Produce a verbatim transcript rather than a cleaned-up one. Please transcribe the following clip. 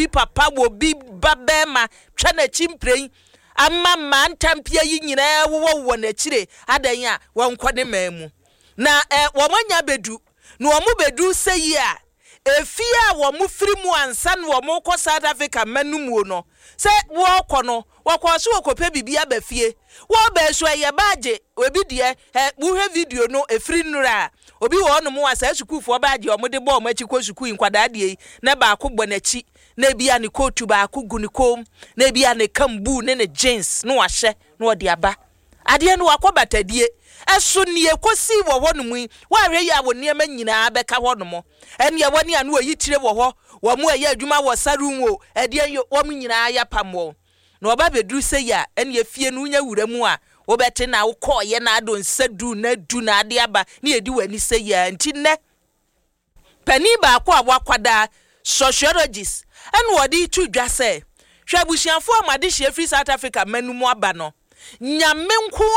bi papa wo bi babema twa na chimprei amma man tampia yi nyina wo wo na chire adan a wonkɔ ne mamu na eh wo manya bedu na wo mu bedu seyi a efia wo mu firi mu ansa na wo mu kɔ South Africa manumuo no se wo kɔ no wo kɔ so wo kɔpɛ bibia ba fie wo ba so ye baage obi de eh wo hwe video no efiri nura obi wo no mu asa sukufo baage o mu de bɔ o machi kɔ suku nkwada de na ba ko bɔ nachi na bia ne kotu ba ko gu ne kom na bia ne kambu ne ne jeans no wahye no de aba ade no wakɔ batadie eso nie kosi wo ho no mu wa hwe ya wo ne ma nyina bɛka ho no mo ene ye woni anu oyi tire wo ho wo mu aye adwuma wo saru wo ade wo mu nyina ya pamo na oba bedru se ya ene ye fie no nya wura mu a wo bɛte na wo kɔ ye na ado nsadu na du na ade aba na edi wani se ya nti ne pani ba akɔ awakwada sociologist ene wo di tu dwa se hwe abusianfo amade hye free South Africa manumu aba no nyame nko